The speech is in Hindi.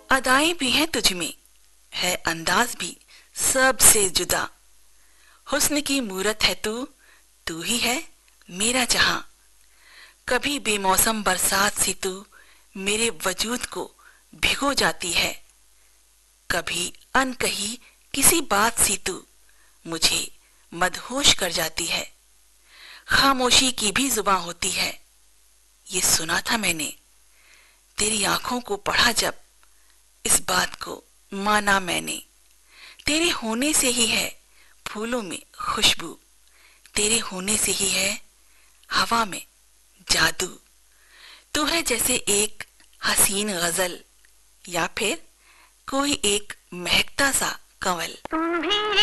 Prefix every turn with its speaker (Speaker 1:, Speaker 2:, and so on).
Speaker 1: अदाएं भी हैं तुझ में, है अंदाज भी सबसे जुदा। हुस्न की मूरत है तू, तू ही है मेरा जहां। कभी बेमौसम बरसात सी तू मेरे वजूद को भिगो जाती है। कभी अनकही किसी बात सी तू मुझे मदहोश कर जाती है। खामोशी की भी जुबां होती है, ये सुना था मैंने। तेरी आंखों को पढ़ा जब, इस बात को माना मैंने। तेरे होने से ही है फूलों में खुशबू, तेरे होने से ही है हवा में जादू। तू है जैसे एक हसीन गजल या फिर कोई एक महकता सा कंवल।